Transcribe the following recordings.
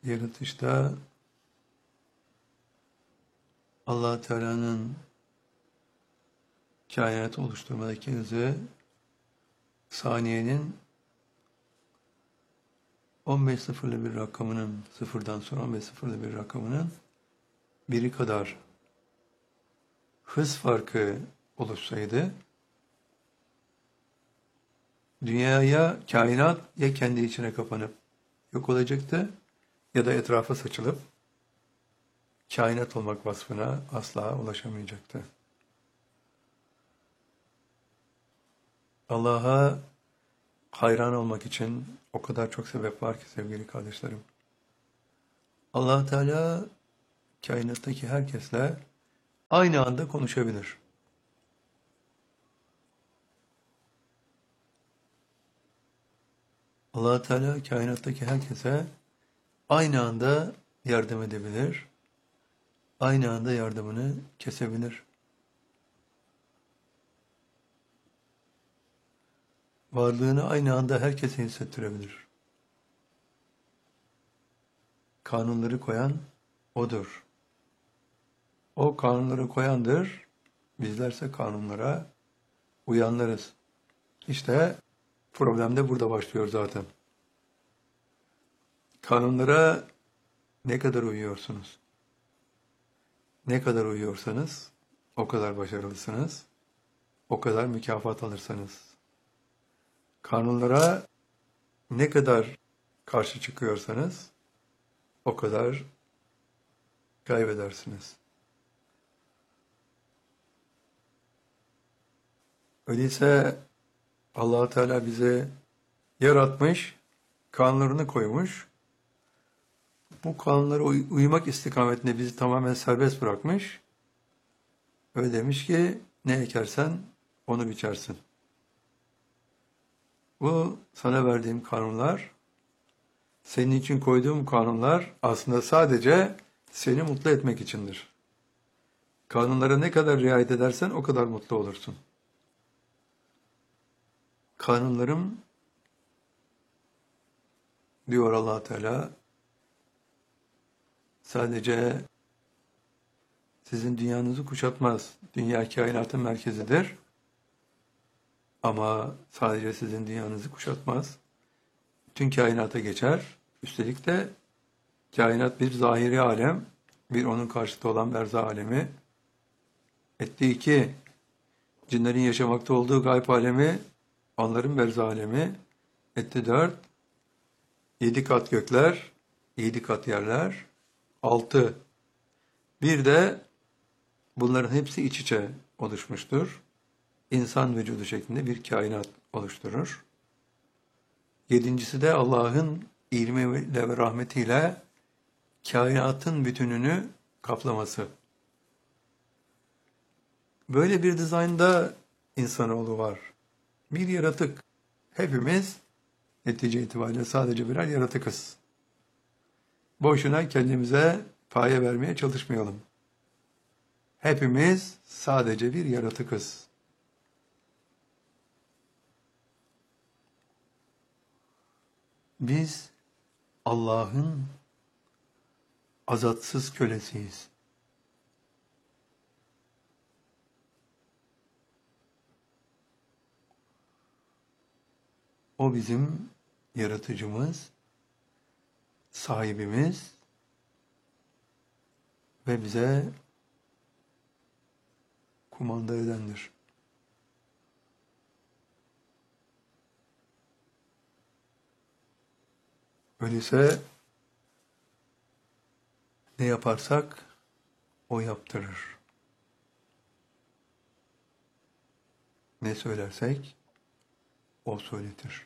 Yaratışta Allah Teala'nın kainat oluşturmadaki hızı saniyenin 15 sıfırlı bir rakamının, sıfırdan sonra 15 sıfırlı bir rakamının biri kadar hız farkı oluşsaydı, dünyaya, kainat ya kendi içine kapanıp yok olacaktı ya da etrafa saçılıp kainat olmak vasfına asla ulaşamayacaktı. Allah'a hayran olmak için o kadar çok sebep var ki sevgili kardeşlerim. Allah Teala kainattaki herkesle aynı anda konuşabilir. Allah Teala kainattaki herkese aynı anda yardım edebilir. Aynı anda yardımını kesebilir. Varlığını aynı anda herkese hissettirebilir. Kanunları koyan O'dur. O kanunları koyandır. Bizlerse kanunlara uyanlarız. İşte problem de burada başlıyor zaten. Kanunlara ne kadar uyuyorsunuz? Ne kadar uyuyorsanız o kadar başarılısınız, o kadar mükafat alırsınız. Kanunlara ne kadar karşı çıkıyorsanız o kadar kaybedersiniz. Öyleyse Allah Teala bizi yaratmış, kanunlarını koymuş. Bu kanunlara uymak istikametinde bizi tamamen serbest bırakmış. Öyle demiş ki ne ekersen onu biçersin. Bu sana verdiğim kanunlar, senin için koyduğum kanunlar aslında sadece seni mutlu etmek içindir. Kanunlara ne kadar riayet edersen o kadar mutlu olursun. Kanunlarım, diyor Allah Teala, sadece sizin dünyanızı kuşatmaz. Dünya kainatın merkezidir. Ama sadece sizin dünyanızı kuşatmaz. Bütün kainata geçer. Üstelik de kainat bir zahiri alem, bir onun karşıtı olan berza alemi. Etti iki, cinlerin yaşamakta olduğu gayb alemi, onların berza alemi. Etti dört, 7 kat gökler, 7 kat yerler. 6, bir de bunların hepsi iç içe oluşmuştur. İnsan vücudu şeklinde bir kainat oluşturur. 7.'si de Allah'ın ilmiyle ve rahmetiyle kainatın bütününü kaplaması. Böyle bir dizaynda insanoğlu var. Bir yaratık. Hepimiz netice itibariyle sadece birer yaratıkız. Boşuna kendimize paye vermeye çalışmayalım. Hepimiz sadece bir yaratıkız. Biz Allah'ın azatsız kölesiyiz. O bizim yaratıcımız, sahibimiz ve bize kumanda edendir. Öyleyse ne yaparsak o yaptırır. Ne söylersek o söyletir.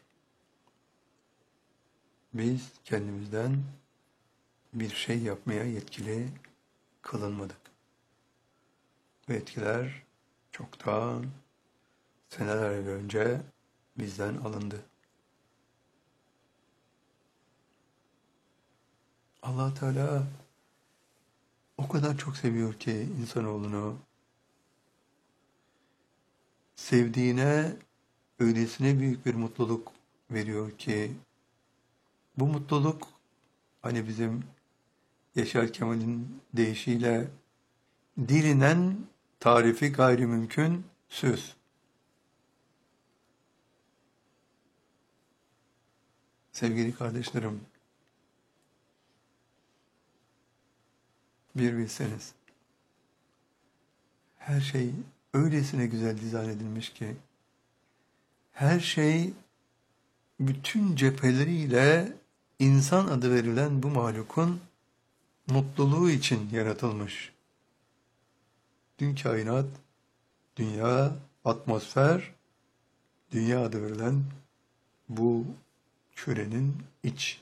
Biz kendimizden bir şey yapmaya yetkili kılınmadık. Bu yetkiler çoktan, seneler önce bizden alındı. Allah Teala o kadar çok seviyor ki insanoğlunu. Sevdiğine öylesine büyük bir mutluluk veriyor ki bu mutluluk Hani bizim Yaşar Kemal'in deyişiyle dilinen tarifi gayrimümkün söz. Sevgili kardeşlerim, bir bilseniz, her şey öylesine güzel dizayn edilmiş ki, her şey bütün cepheleriyle insan adı verilen bu mahlukun mutluluğu için yaratılmış. Tüm kainat, dünya, atmosfer, dünya adı verilen bu kürenin iç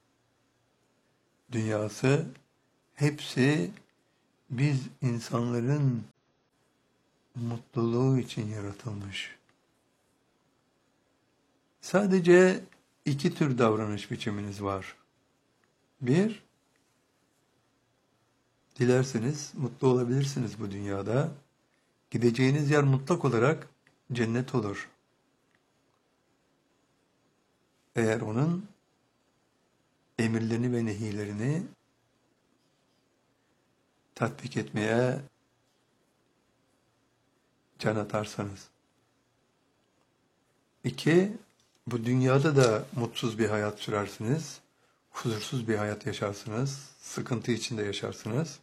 dünyası, hepsi biz insanların mutluluğu için yaratılmış. Sadece iki tür davranış biçiminiz var. Bir, dilerseniz mutlu olabilirsiniz bu dünyada. Gideceğiniz yer mutlak olarak cennet olur. Eğer onun emirlerini ve nehilerini tatbik etmeye can atarsanız. İki, bu dünyada da mutsuz bir hayat sürersiniz, huzursuz bir hayat yaşarsınız, sıkıntı içinde yaşarsınız.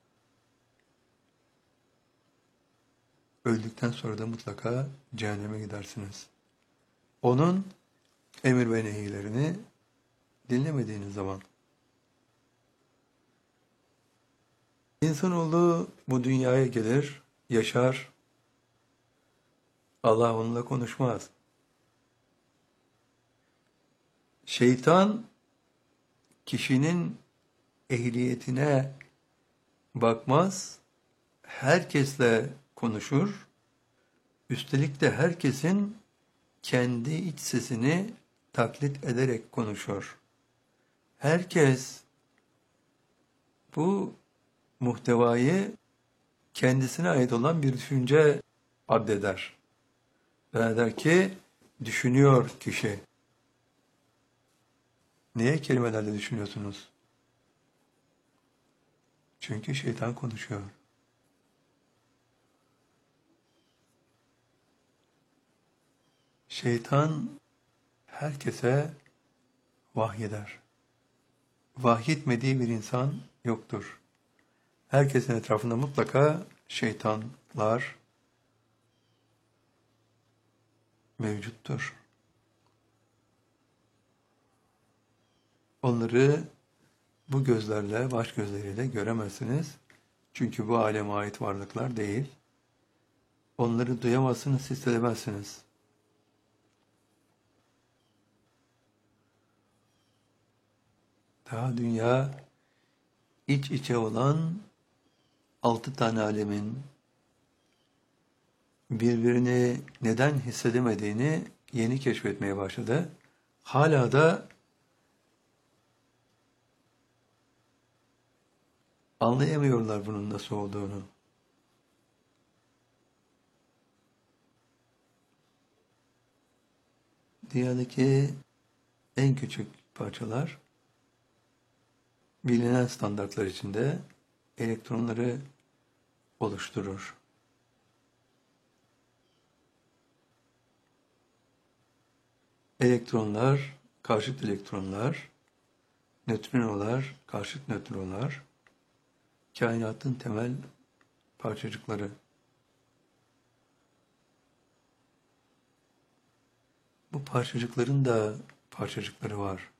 Öldükten sonra da mutlaka cehenneme gidersiniz. Onun emir ve nehilerini dinlemediğiniz zaman. İnsanoğlu bu dünyaya gelir, yaşar, Allah onunla konuşmaz. Şeytan kişinin ehliyetine bakmaz, herkesle konuşur, üstelik de herkesin kendi iç sesini taklit ederek konuşur. Herkes bu muhtevayı kendisine ait olan bir düşünce addeder. Ve der ki, düşünüyor kişi. Neye kelimelerle düşünüyorsunuz? Çünkü şeytan konuşuyor. Şeytan herkese vahyeder. Vahyetmediği bir insan yoktur. Herkesin etrafında mutlaka şeytanlar mevcuttur. Onları bu gözlerle, baş gözleriyle göremezsiniz. Çünkü bu aleme ait varlıklar değil. Onları duyamazsınız, hissedemezsiniz. Daha dünya iç içe olan 6 tane alemin birbirini neden hissedemediğini yeni keşfetmeye başladı. Hala da anlayamıyorlar bunun nasıl olduğunu. Dünyadaki en küçük parçalar bilinen standartlar içinde elektronları oluşturur. Elektronlar, karşıt elektronlar, nötrinolar, karşıt nötrinolar, kainatın temel parçacıkları. Bu parçacıkların da parçacıkları var.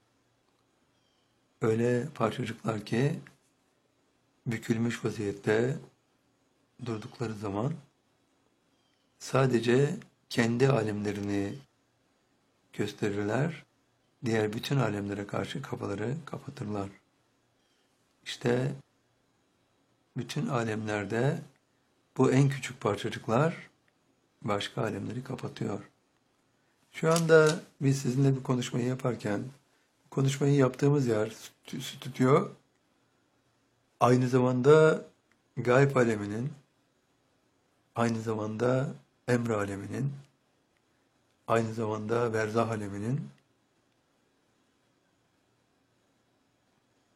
Öyle parçacıklar ki bükülmüş vaziyette durdukları zaman sadece kendi alemlerini gösterirler, diğer bütün alemlere karşı kafaları kapatırlar. İşte bütün alemlerde bu en küçük parçacıklar başka alemleri kapatıyor. Şu anda biz sizinle bir konuşmayı yaparken, konuşmayı yaptığımız yer, stüdyo, aynı zamanda gayb aleminin, aynı zamanda emr aleminin, aynı zamanda berzah aleminin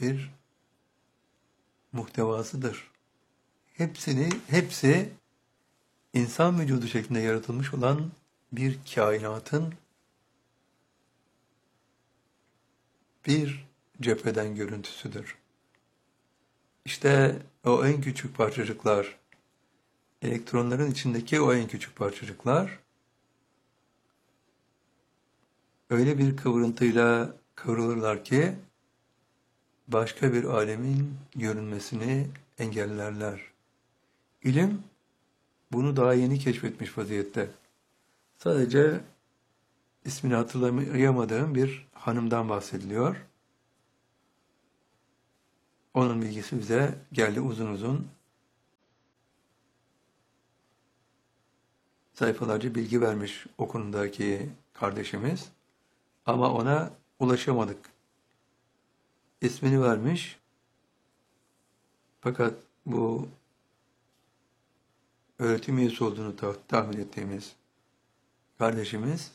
bir muhtevasıdır. Hepsi insan vücudu şeklinde yaratılmış olan bir kainatın bir cepheden görüntüsüdür. İşte o en küçük parçacıklar, elektronların içindeki o en küçük parçacıklar öyle bir kıvrıntıyla kıvrılırlar ki başka bir alemin görünmesini engellerler. İlim bunu daha yeni keşfetmiş vaziyette. Sadece ismini hatırlayamadığım bir hanımdan bahsediliyor. Onun bilgisi bize geldi uzun uzun. Sayfalarca bilgi vermiş o konudaki kardeşimiz. Ama ona ulaşamadık. İsmini vermiş. Fakat bu öğretim üyesi olduğunu tahmin ettiğimiz kardeşimiz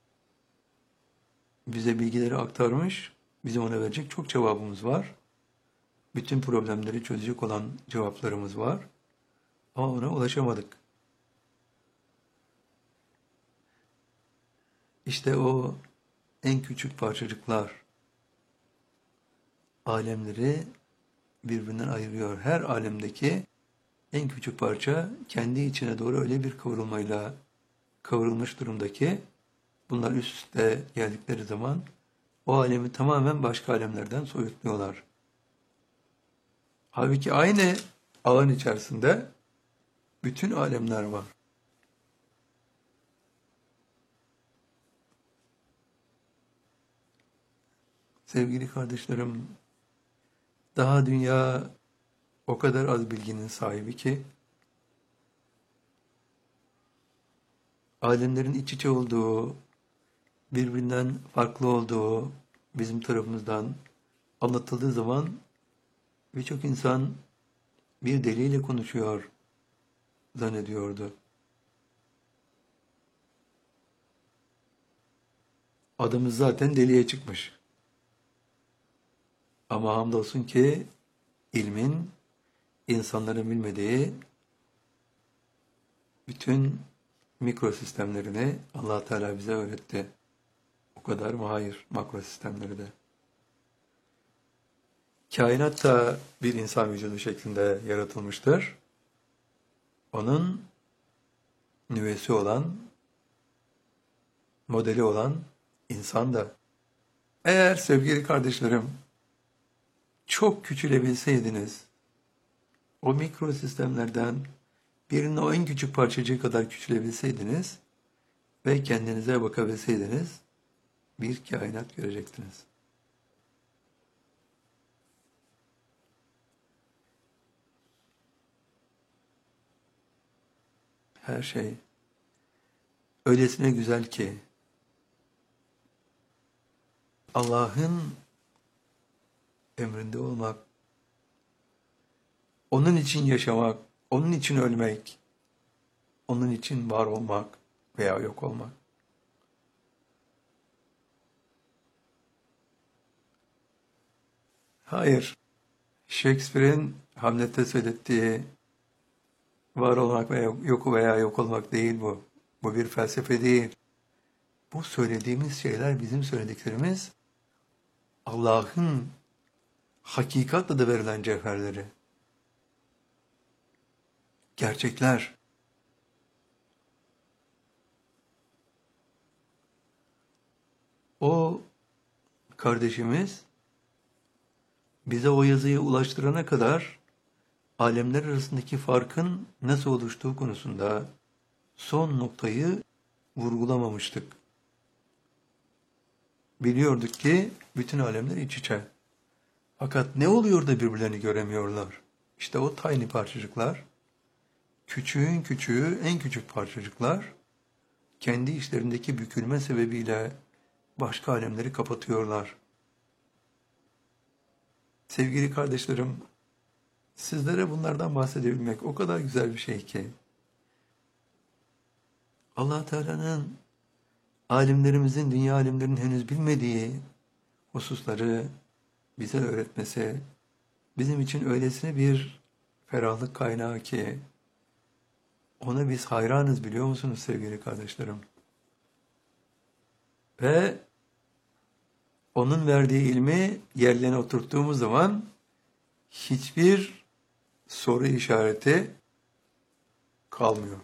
bize bilgileri aktarmış. Bizim ona verecek çok cevabımız var. Bütün problemleri çözecek olan cevaplarımız var. Ama ona ulaşamadık. İşte o en küçük parçacıklar alemleri birbirinden ayırıyor. Her alemdeki en küçük parça kendi içine doğru öyle bir kıvrılmayla kıvrılmış durumdaki bunlar üst üste geldikleri zaman o alemi tamamen başka alemlerden soyutluyorlar. Halbuki aynı alan içerisinde bütün alemler var. Sevgili kardeşlerim, daha dünya o kadar az bilginin sahibi ki, alemlerin iç içe olduğu, birbirinden farklı olduğu bizim tarafımızdan anlatıldığı zaman birçok insan bir deliyle konuşuyor zannediyordu. Adımız zaten deliye çıkmış. Ama hamdolsun ki ilmin insanların bilmediği bütün mikro sistemlerini Allah Teala bize öğretti. O kadar mı? Hayır, makro sistemleri de. Kainat da bir insan vücudu şeklinde yaratılmıştır. Onun nüvesi olan, modeli olan insan da. Eğer sevgili kardeşlerim çok küçülebilseydiniz, o mikro sistemlerden birinin o en küçük parçacığı kadar küçülebilseydiniz ve kendinize bakabilseydiniz, bir kainat görecektiniz. Her şey öylesine güzel ki Allah'ın emrinde olmak, onun için yaşamak, onun için ölmek, onun için var olmak veya yok olmak. Hayır, Shakespeare'in Hamlet'te söylettiği var olmak veya yok olmak değil bu. Bu bir felsefe değil. Bu söylediğimiz şeyler, bizim söylediklerimiz Allah'ın hakikat adı verilen cevherleri. Gerçekler. O kardeşimiz bize o yazıyı ulaştırana kadar alemler arasındaki farkın nasıl oluştuğu konusunda son noktayı vurgulamamıştık. Biliyorduk ki bütün alemler iç içe. Fakat ne oluyor da birbirlerini göremiyorlar? İşte o tiny parçacıklar, küçüğün küçüğü en küçük parçacıklar, kendi içlerindeki bükülme sebebiyle başka alemleri kapatıyorlar. Sevgili kardeşlerim, sizlere bunlardan bahsedebilmek o kadar güzel bir şey ki. Allah Teala'nın alimlerimizin, dünya alimlerinin henüz bilmediği hususları bize öğretmesi bizim için öylesine bir ferahlık kaynağı ki ona biz hayranız, biliyor musunuz sevgili kardeşlerim? Ve onun verdiği ilmi yerlerine oturttuğumuz zaman hiçbir soru işareti kalmıyor.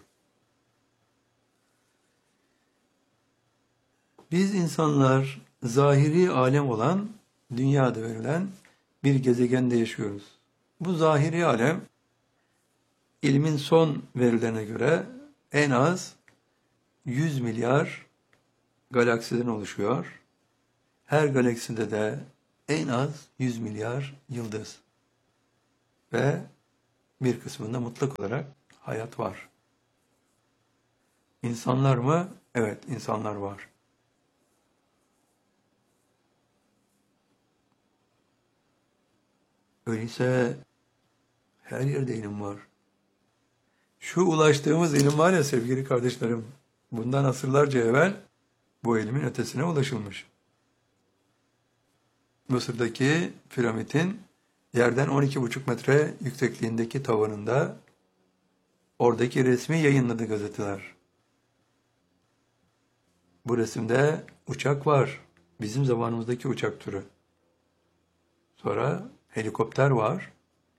Biz insanlar zahiri alem olan dünyada verilen bir gezegende yaşıyoruz. Bu zahiri alem ilmin son verilerine göre en az 100 milyar galaksiden oluşuyor. Her galakside de en az 100 milyar yıldız ve bir kısmında mutlak olarak hayat var. İnsanlar mı? Evet, insanlar var. Öyleyse her yerde ilim var. Şu ulaştığımız ilim var ya sevgili kardeşlerim, bundan asırlarca evvel bu ilimin ötesine ulaşılmış. Mısır'daki piramidin yerden 12,5 metre yüksekliğindeki tavanında oradaki resmi yayınladı gazeteler. Bu resimde uçak var. Bizim zamanımızdaki uçak türü. Sonra helikopter var.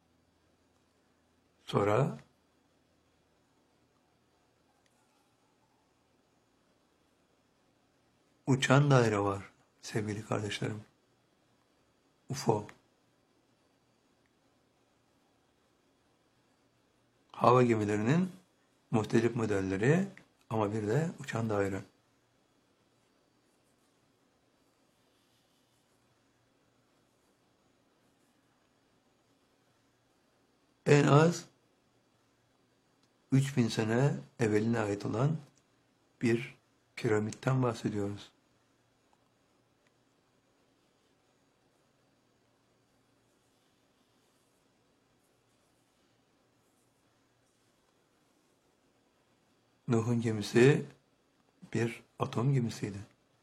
Sonra uçan daire var sevgili kardeşlerim. UFO. Hava gemilerinin muhtelif modelleri ama bir de uçan daire. En az 3000 sene evveline ait olan bir piramitten bahsediyoruz. Nuh'un gemisi bir atom gemisiydi.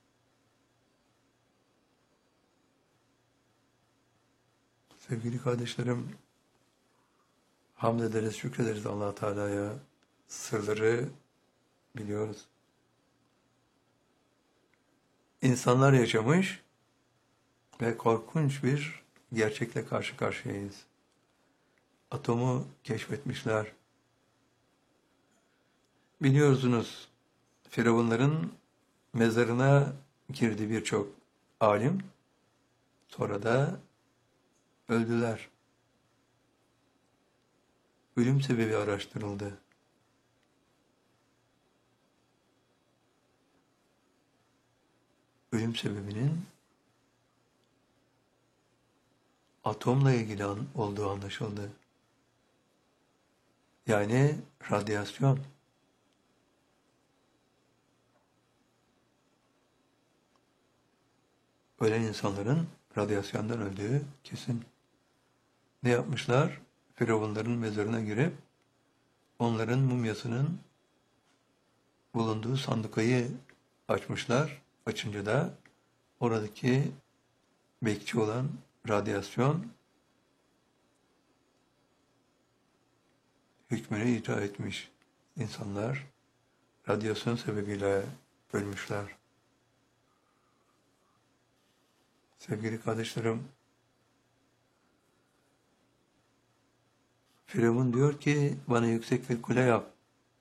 Sevgili kardeşlerim, hamd ederiz, şükrederiz Allah Teala'ya. Sırları biliyoruz. İnsanlar yaşamış ve korkunç bir gerçekle karşı karşıyayız. Atomu keşfetmişler. Biliyorsunuz, Firavunların mezarına girdi birçok alim. Sonra da öldüler. Ölüm sebebi araştırıldı. Ölüm sebebinin atomla ilgili olduğu anlaşıldı. Yani radyasyon. Ölen insanların radyasyondan öldüğü kesin. Ne yapmışlar? Firavunların mezarına girip onların mumyasının bulunduğu sandıkayı açmışlar. Açınca da oradaki bekçi olan radyasyon hükmünü icra etmiş. İnsanlar radyasyon sebebiyle ölmüşler. Sevgili kardeşlerim, Firavun diyor ki bana yüksek bir kule yap.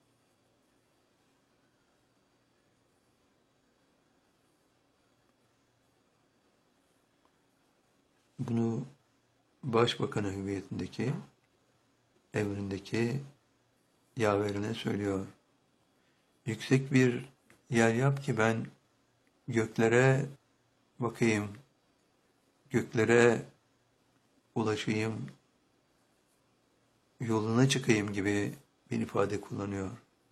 Bunu başbakanı hüviyetindeki, emrindeki yaverine söylüyor. Yüksek bir yer yap ki ben göklere bakayım, göklere ulaşayım, yoluna çıkayım gibi bir ifade kullanıyor.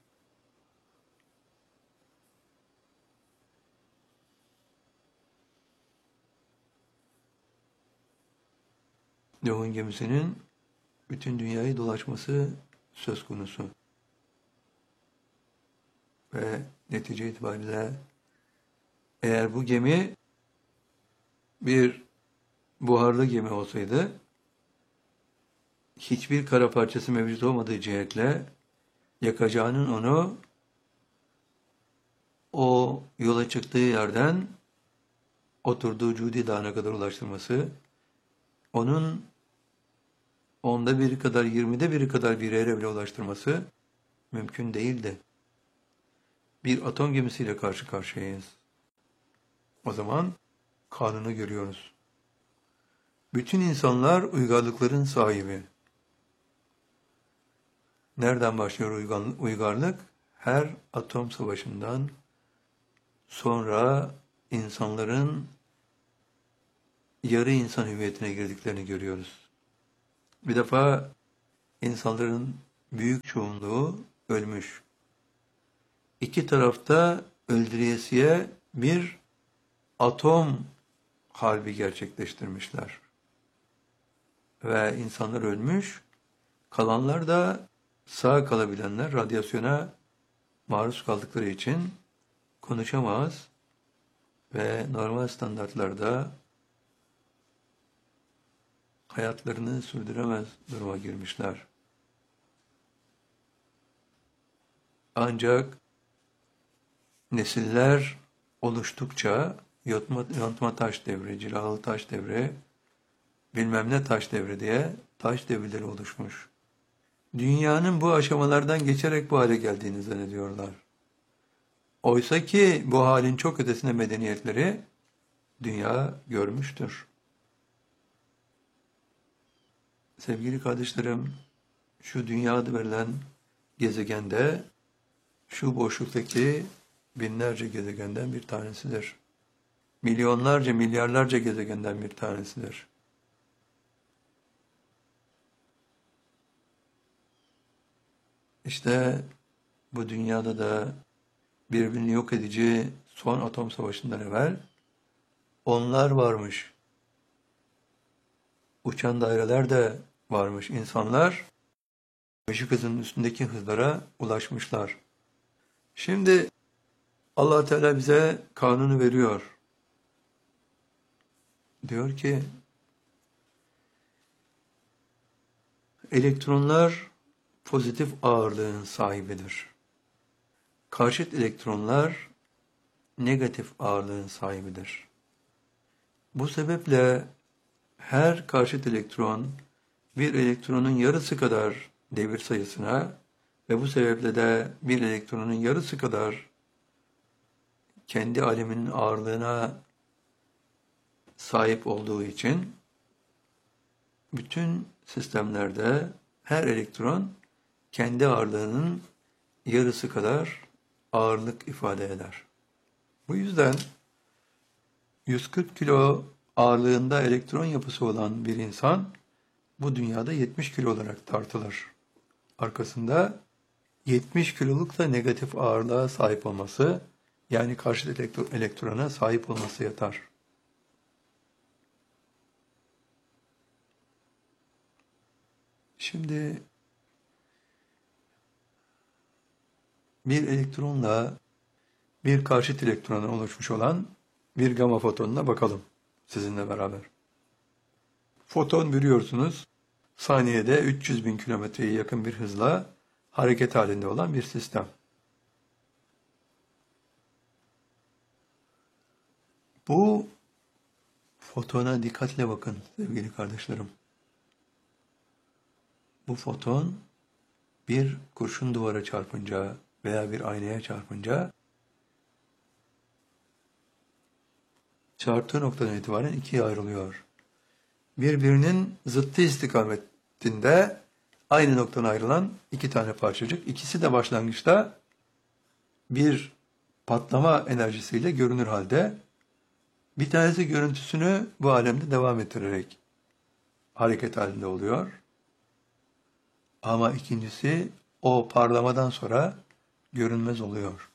Nuh'un gemisinin bütün dünyayı dolaşması söz konusu. Ve netice itibariyle eğer bu gemi bir buharlı gemi olsaydı, hiçbir kara parçası mevcut olmadığı cihetle yakacağının onu o yola çıktığı yerden oturduğu Cudi Dağı'na kadar ulaştırması, onun onda biri kadar, 20'de biri kadar bir yere bile ulaştırması mümkün değildi. Bir atom gemisiyle karşı karşıyayız. O zaman kanunu görüyoruz. Bütün insanlar uygarlıkların sahibi. Nereden başlıyor uygarlık? Her atom savaşından sonra insanların yarı insan hüviyetine girdiklerini görüyoruz. Bir defa insanların büyük çoğunluğu ölmüş. İki tarafta öldüresiye bir atom harbi gerçekleştirmişler. Ve insanlar ölmüş, kalanlar da sağ kalabilenler radyasyona maruz kaldıkları için konuşamaz ve normal standartlarda hayatlarını sürdüremez duruma girmişler. Ancak nesiller oluştukça yontma taş devri, cilalı taş devri, bilmem ne taş devri diye taş devirleri oluşmuş. Dünyanın bu aşamalardan geçerek bu hale geldiğini zannediyorlar. Oysa ki bu halin çok ötesine medeniyetleri dünya görmüştür. Sevgili kardeşlerim, şu dünya adı verilen gezegende, şu boşluktaki binlerce gezegenden bir tanesidir. Milyonlarca, milyarlarca gezegenden bir tanesidir. İşte bu dünyada da birbirini yok edici son atom savaşından evvel onlar varmış. Uçan daireler de varmış. İnsanlar ışık hızının üstündeki hızlara ulaşmışlar. Şimdi Allah Teala bize kanunu veriyor. Diyor ki elektronlar pozitif ağırlığın sahibidir. Karşıt elektronlar negatif ağırlığın sahibidir. Bu sebeple her karşıt elektron bir elektronun yarısı kadar devir sayısına ve bu sebeple de bir elektronun yarısı kadar kendi aleminin ağırlığına sahip olduğu için bütün sistemlerde her elektron kendi ağırlığının yarısı kadar ağırlık ifade eder. Bu yüzden 140 kilo ağırlığında elektron yapısı olan bir insan bu dünyada 70 kilo olarak tartılır. Arkasında 70 kiloluk da negatif ağırlığa sahip olması, yani karşıt elektrona sahip olması yatar. Şimdi bir elektronla bir karşıt elektrona oluşmuş olan bir gama fotonuna bakalım sizinle beraber. Foton biliyorsunuz saniyede 300 bin kilometreye yakın bir hızla hareket halinde olan bir sistem. Bu fotona dikkatle bakın sevgili kardeşlerim. Bu foton bir kurşun duvara çarpınca veya bir aynaya çarpınca çarptığı noktadan itibaren ikiye ayrılıyor. Birbirinin zıttı istikametinde aynı noktadan ayrılan iki tane parçacık. İkisi de başlangıçta bir patlama enerjisiyle görünür halde. Bir tanesi görüntüsünü bu alemde devam ettirerek hareket halinde oluyor. Ama ikincisi o parlamadan sonra görünmez oluyor.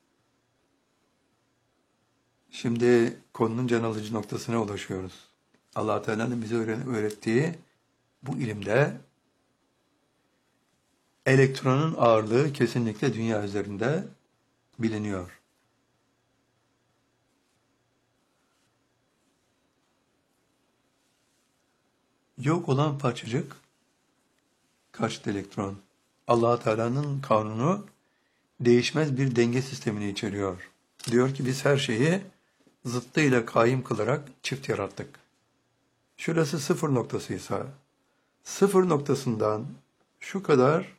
Şimdi konunun can alıcı noktasına ulaşıyoruz. Allah Teala'nın bize öğrettiği bu ilimde elektronun ağırlığı kesinlikle dünya üzerinde biliniyor. Yok olan parçacık karşıt elektron. Allah Teala'nın kanunu değişmez bir denge sistemini içeriyor. Diyor ki biz her şeyi zıttıyla kaim kılarak çift yarattık. Şurası sıfır noktasıysa, sıfır noktasından şu kadar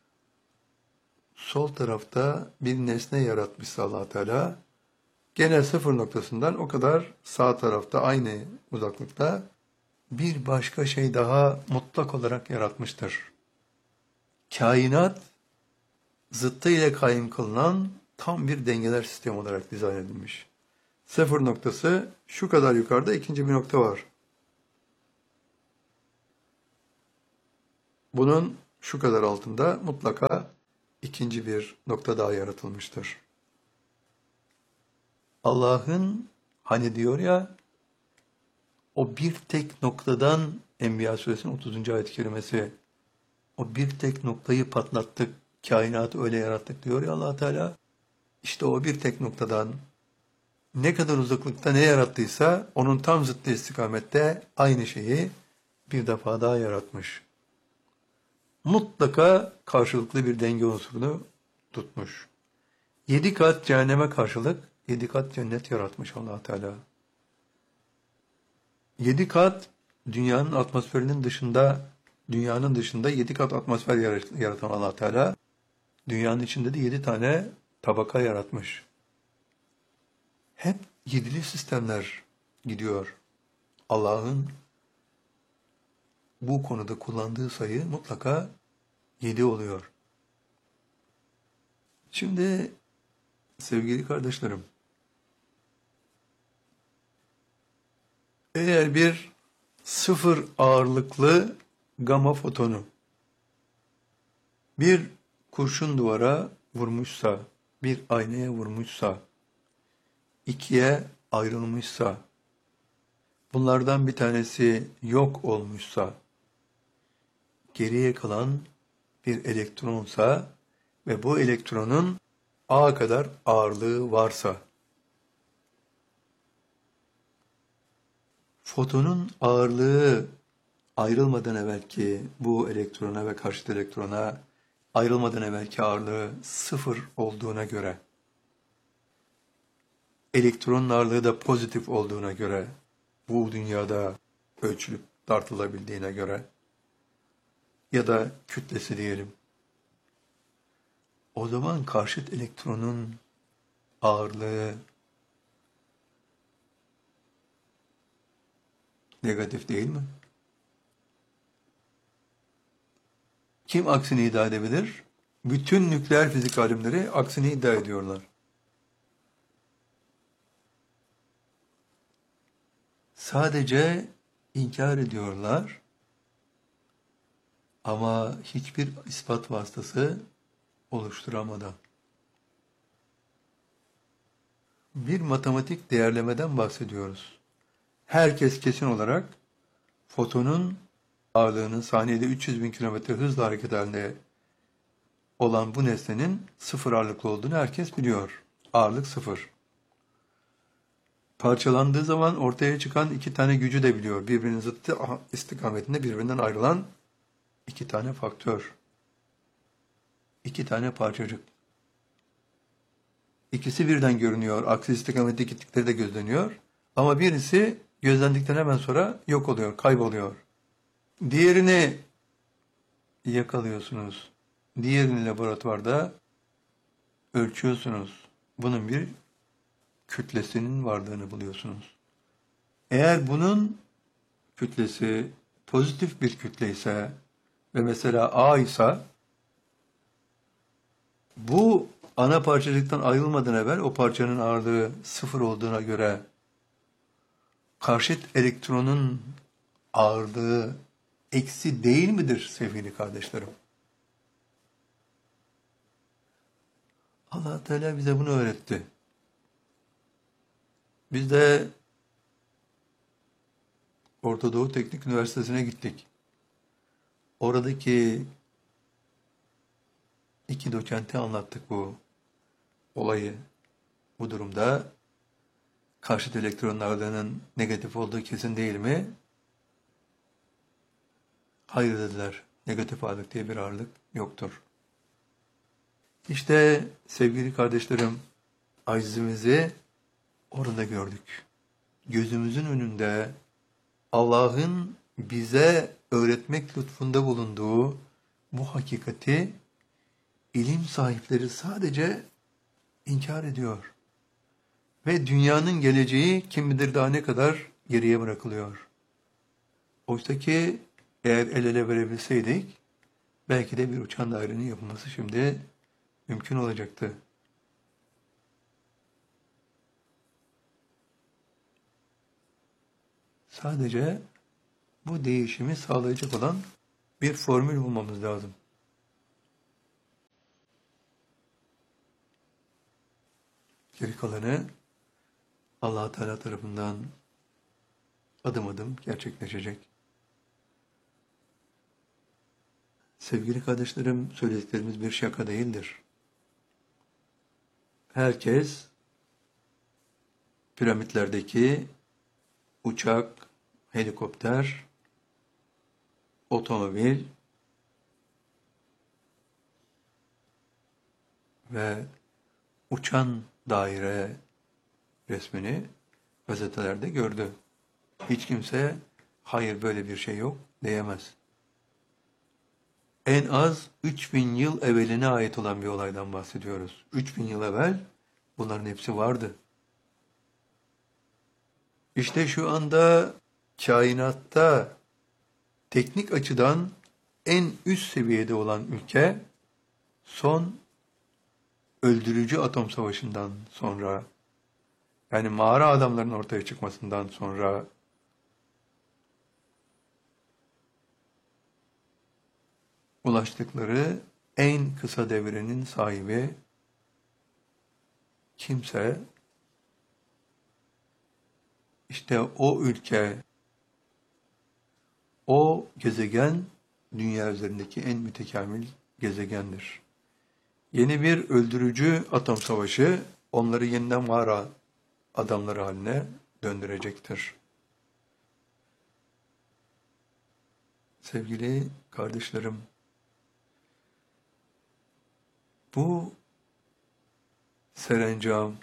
sol tarafta bir nesne yaratmışsa Allah Teala, gene sıfır noktasından o kadar sağ tarafta aynı uzaklıkta bir başka şey daha mutlak olarak yaratmıştır. Kainat zıttı ile kaim kılınan tam bir dengeler sistemi olarak dizayn edilmiş. Sıfır noktası şu kadar yukarıda ikinci bir nokta var. Bunun şu kadar altında mutlaka ikinci bir nokta daha yaratılmıştır. Allah'ın hani diyor ya, o bir tek noktadan Enbiya suresinin 30. ayet-i kerimesi, o bir tek noktayı patlattık, kainatı öyle yarattık diyor ya Allah Teala. İşte o bir tek noktadan ne kadar uzaklıkta ne yarattıysa onun tam zıttı istikamette aynı şeyi bir defa daha yaratmış. Mutlaka karşılıklı bir denge unsurunu tutmuş. 7 kat cehenneme karşılık 7 kat cennet yaratmış Allah Teala. 7 kat dünyanın atmosferinin dışında, dünyanın dışında 7 kat atmosfer yaratan Allah Teala, dünyanın içinde de 7 tane tabaka yaratmış. Hep yedili sistemler gidiyor. Allah'ın bu konuda kullandığı sayı mutlaka 7 oluyor. Şimdi sevgili kardeşlerim, eğer bir sıfır ağırlıklı gama fotonu bir kurşun duvara vurmuşsa, bir aynaya vurmuşsa, ikiye ayrılmışsa, bunlardan bir tanesi yok olmuşsa, geriye kalan bir elektronsa ve bu elektronun A kadar ağırlığı varsa, fotonun ağırlığı ayrılmadan evvelki bu elektrona ve karşıt elektrona ayrılmadan evvelki ağırlığı sıfır olduğuna göre, elektronun ağırlığı da pozitif olduğuna göre, bu dünyada ölçülüp tartılabildiğine göre ya da kütlesi diyelim, o zaman karşıt elektronun ağırlığı negatif değil mi? Kim aksini iddia edebilir? Bütün nükleer fizik alimleri aksini iddia ediyorlar. Sadece inkar ediyorlar ama hiçbir ispat vasıtası oluşturamadan. Bir matematik değerlemeden bahsediyoruz. Herkes kesin olarak fotonun ağırlığının saniyede 300 bin kilometre hızla hareket halinde olan bu nesnenin sıfır ağırlıklı olduğunu herkes biliyor. Ağırlık sıfır. Parçalandığı zaman ortaya çıkan iki tane gücü de biliyor. Birbirinin zıttı istikametinde birbirinden ayrılan iki tane faktör. İki tane parçacık. İkisi birden görünüyor. Aksi istikamette gittikleri de gözleniyor. Ama birisi gözlendikten hemen sonra yok oluyor, kayboluyor. Diğerini yakalıyorsunuz. Diğerini laboratuvarda ölçüyorsunuz. Bunun bir kütlesinin varlığını buluyorsunuz. Eğer bunun kütlesi pozitif bir kütle ise ve mesela A ise, bu ana parçacıktan ayrılmadan evvel o parçanın ağırlığı sıfır olduğuna göre karşıt elektronun ağırlığı eksi değil midir sevgili kardeşlerim? Allah Teala bize bunu öğretti. Biz de Orta Doğu Teknik Üniversitesi'ne gittik. Oradaki iki doçente anlattık bu olayı. Bu durumda karşıt elektronun ağırlığının negatif olduğu kesin değil mi? Hayır dediler. Negatif ağırlık diye bir ağırlık yoktur. İşte sevgili kardeşlerim, acizimizi orada gördük. Gözümüzün önünde Allah'ın bize öğretmek lütfunda bulunduğu bu hakikati ilim sahipleri sadece inkar ediyor. Ve dünyanın geleceği kim bilir daha ne kadar geriye bırakılıyor. Oysa ki eğer el ele verebilseydik belki de bir uçan dairenin yapılması şimdi mümkün olacaktı. Sadece bu değişimi sağlayacak olan bir formül bulmamız lazım. Geri kalanı Allah Teala tarafından adım adım gerçekleşecek. Sevgili kardeşlerim, söylediklerimiz bir şaka değildir. Herkes piramitlerdeki uçak, helikopter, otomobil ve uçan daire resmini gazetelerde gördü. Hiç kimse hayır böyle bir şey yok diyemez. En az 3000 yıl evveline ait olan bir olaydan bahsediyoruz. 3000 yıl evvel bunların hepsi vardı. İşte şu anda kainatta teknik açıdan en üst seviyede olan ülke son öldürücü atom savaşından sonra, yani mağara adamların ortaya çıkmasından sonra ulaştıkları en kısa devrenin sahibi kimse, işte o ülke, o gezegen dünya üzerindeki en mütekamil gezegendir. Yeni bir öldürücü atom savaşı onları yeniden mağara adamları haline döndürecektir. Sevgili kardeşlerim, bu serencam,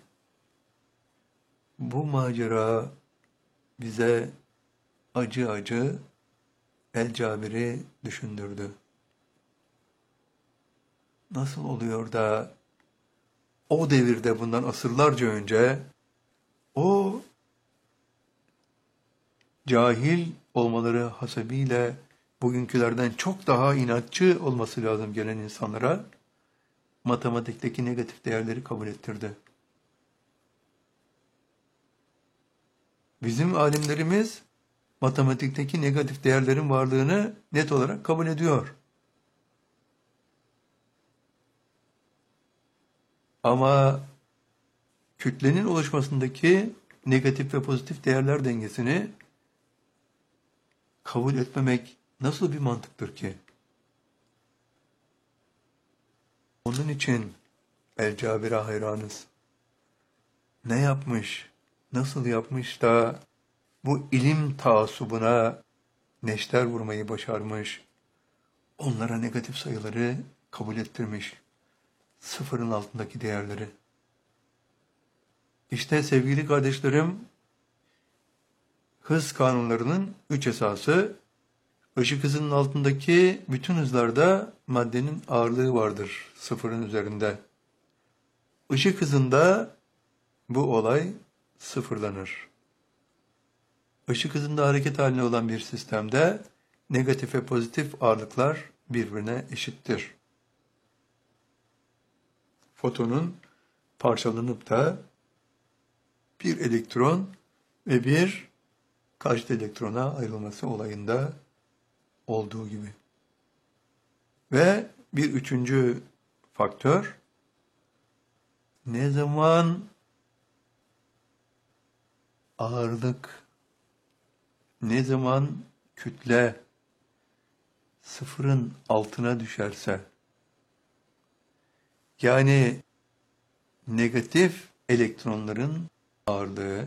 bu macera bize acı acı El Cabir'i düşündürdü. Nasıl oluyor da o devirde bundan asırlarca önce o cahil olmaları hasebiyle bugünkülerden çok daha inatçı olması lazım gelen insanlara matematikteki negatif değerleri kabul ettirdi. Bizim alimlerimiz matematikteki negatif değerlerin varlığını net olarak kabul ediyor. Ama kütlenin oluşmasındaki negatif ve pozitif değerler dengesini kabul etmemek nasıl bir mantıktır ki? Onun için El Cabir'e hayranız. Ne yapmış, nasıl yapmış da bu ilim taassubuna neşter vurmayı başarmış, onlara negatif sayıları kabul ettirmiş, sıfırın altındaki değerleri. İşte sevgili kardeşlerim, hız kanunlarının 3 esası, ışık hızının altındaki bütün hızlarda maddenin ağırlığı vardır sıfırın üzerinde. Işık hızında bu olay sıfırlanır. Işık hızında hareket halinde olan bir sistemde negatif ve pozitif ağırlıklar birbirine eşittir. Fotonun parçalanıp da bir elektron ve bir karşıt elektrona ayrılması olayında olduğu gibi. Ve bir üçüncü faktör, ne zaman ağırlık, ne zaman kütle sıfırın altına düşerse, yani negatif elektronların ağırlığı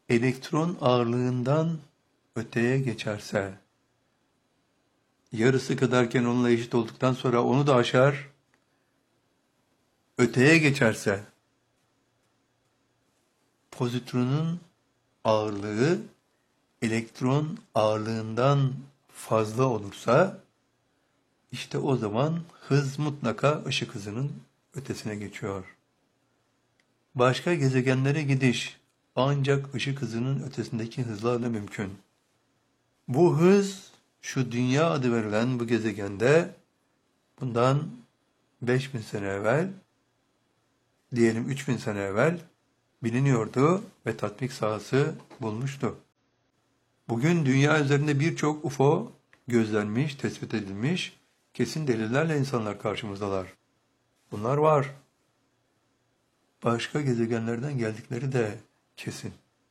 elektron ağırlığından öteye geçerse, yarısı kadarken onunla eşit olduktan sonra onu da aşar, öteye geçerse, pozitronun ağırlığı elektron ağırlığından fazla olursa, işte o zaman hız mutlaka ışık hızının ötesine geçiyor. Başka gezegenlere gidiş ancak ışık hızının ötesindeki hızlarla mümkün. Bu hız şu dünya adı verilen bu gezegende bundan 5000 sene evvel, diyelim 3000 sene evvel biliniyordu ve tatbik sahası bulmuştu. Bugün dünya üzerinde birçok UFO gözlenmiş, tespit edilmiş, kesin delillerle insanlar karşımızdalar. Bunlar var. Başka gezegenlerden geldikleri de kesin.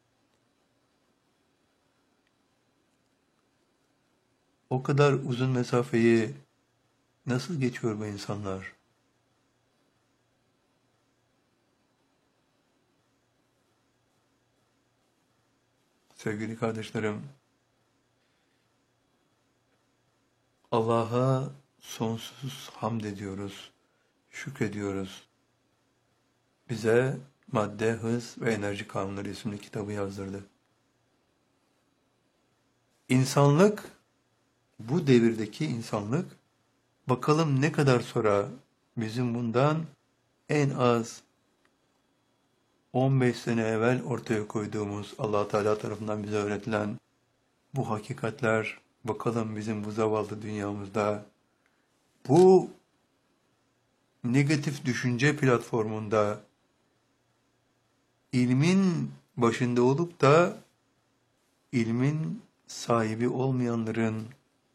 O kadar uzun mesafeyi nasıl geçiyor bu insanlar? Sevgili kardeşlerim, Allah'a sonsuz hamd ediyoruz, şükrediyoruz. Bize Madde, Hız ve Enerji Kanunları isimli kitabı yazdırdı. İnsanlık, bu devirdeki insanlık, bakalım ne kadar sonra bizim bundan en az 15 sene evvel ortaya koyduğumuz Allah Teala tarafından bize öğretilen bu hakikatler, bakalım bizim bu zavallı dünyamızda, bu negatif düşünce platformunda ilmin başında olup da ilmin sahibi olmayanların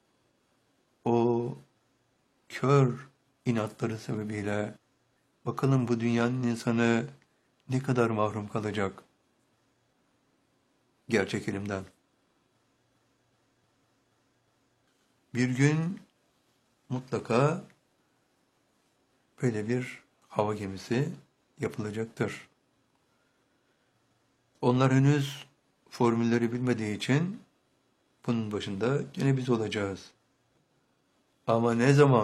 o kör inatları sebebiyle bakalım bu dünyanın insanı ne kadar mahrum kalacak gerçek ilimden. Bir gün mutlaka böyle bir hava gemisi yapılacaktır. Onlar henüz formülleri bilmediği için bunun başında gene biz olacağız. Ama ne zaman?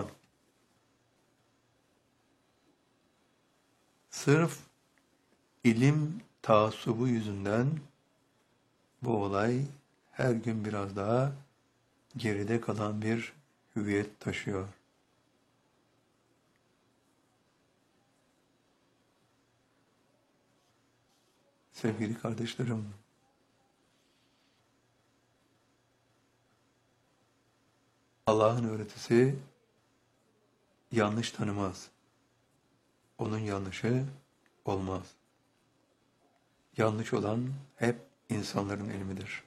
Sırf ilim taassubu yüzünden bu olay her gün biraz daha geride kalan bir hüviyet taşıyor. Sevgili kardeşlerim, Allah'ın öğretisi yanlış tanımaz. Onun yanlışı olmaz. Yanlış olan hep insanların ilmidir.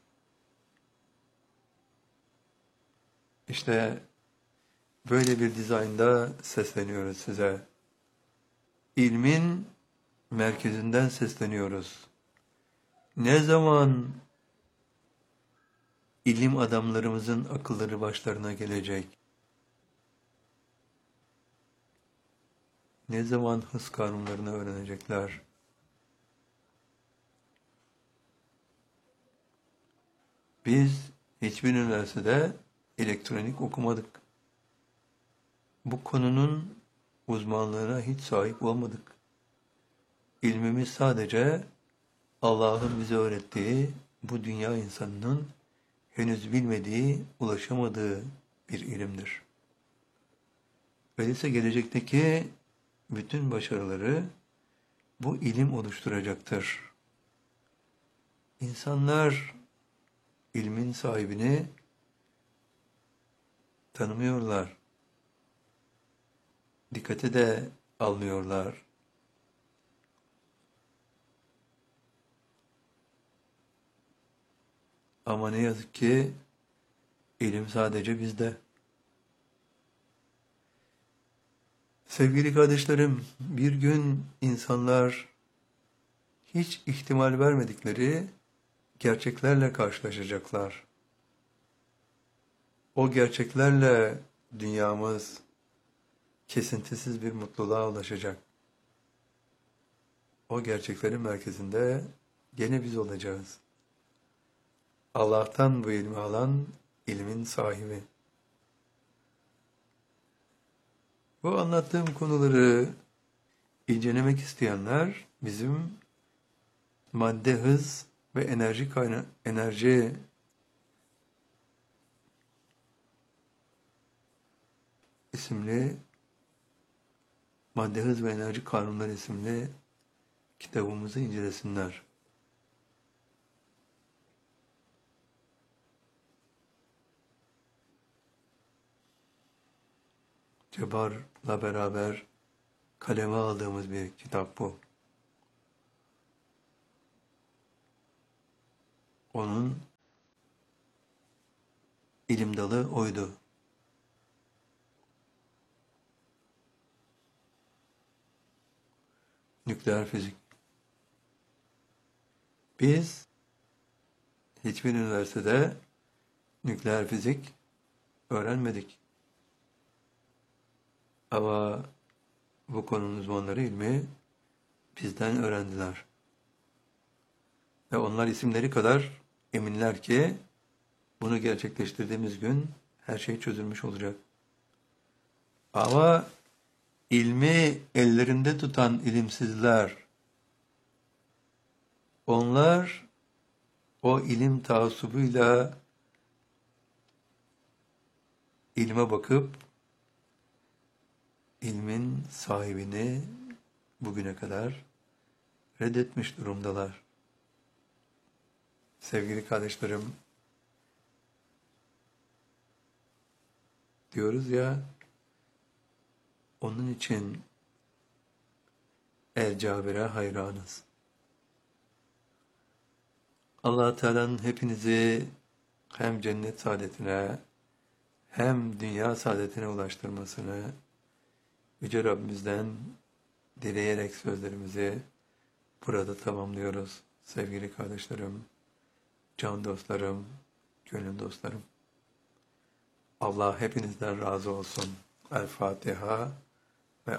İşte böyle bir dizaynda sesleniyoruz size. İlmin merkezinden sesleniyoruz. Ne zaman ilim adamlarımızın akılları başlarına gelecek? Ne zaman hız kanunlarını öğrenecekler? Biz hiçbir üniversitede elektronik okumadık. Bu konunun uzmanlığına hiç sahip olmadık. İlmimiz sadece Allah'ın bize öğrettiği bu dünya insanının henüz bilmediği, ulaşamadığı bir ilimdir. Öyleyse gelecekteki bütün başarıları bu ilim oluşturacaktır. İnsanlar ilmin sahibini tanımıyorlar. Dikkate de almıyorlar. Ama ne yazık ki ilim sadece bizde. Sevgili kardeşlerim, bir gün insanlar hiç ihtimal vermedikleri gerçeklerle karşılaşacaklar. O gerçeklerle dünyamız kesintisiz bir mutluluğa ulaşacak. O gerçeklerin merkezinde gene biz olacağız. Allah'tan bu ilmi alan ilmin sahibi. Bu anlattığım konuları incelemek isteyenler bizim madde, hız ve enerji isimli Madde, Hız ve Enerji Kanunları isimli kitabımızı incelesinler. Cebar'la beraber kaleme aldığımız bir kitap bu. Onun ilim dalı oydu. Nükleer fizik. Biz hiçbir üniversitede nükleer fizik öğrenmedik. Ama bu konunun uzmanları ilmi bizden öğrendiler. Ve onlar isimleri kadar eminler ki bunu gerçekleştirdiğimiz gün her şey çözülmüş olacak. Ama ilmi ellerinde tutan ilimsizler, onlar o ilim taassubuyla ilme bakıp ilmin sahibini bugüne kadar reddetmiş durumdalar. Sevgili kardeşlerim, diyoruz ya, onun için El Cabir'e hayranız. Allah Teala'nın hepinizi hem cennet saadetine hem dünya saadetine ulaştırmasını Yüce Rabbimizden dileyerek sözlerimizi burada tamamlıyoruz. Sevgili kardeşlerim, can dostlarım, gönül dostlarım. Allah hepinizden razı olsun. El Fatiha.